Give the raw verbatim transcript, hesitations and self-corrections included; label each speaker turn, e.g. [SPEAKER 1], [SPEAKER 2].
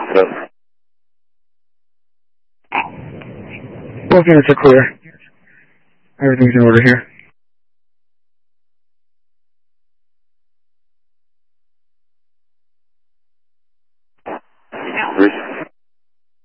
[SPEAKER 1] So.
[SPEAKER 2] Both units are clear. Everything's in order here.